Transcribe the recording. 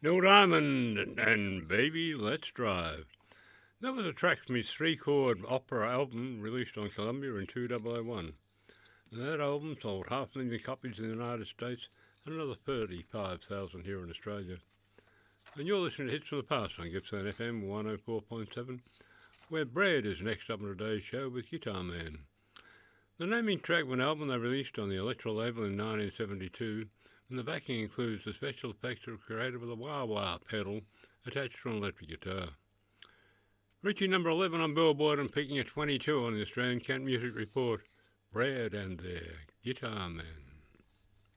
Neil Diamond and Baby Let's Drive. That was a track from his three-chord opera album released on Columbia in 2001. That album sold 500,000 copies in the United States and another 35,000 here in Australia. And you're listening to Hits from the Past on Gippsland FM 104.7, where Brad is next up on today's show with Guitar Man. The naming track of an album they released on the Elektra label in 1972, and the backing includes the special effects created with a wah-wah pedal attached to an electric guitar. Reaching number 11 on Billboard and peaking at 22 on the Australian Country Music Report, Brad and their Guitar Man.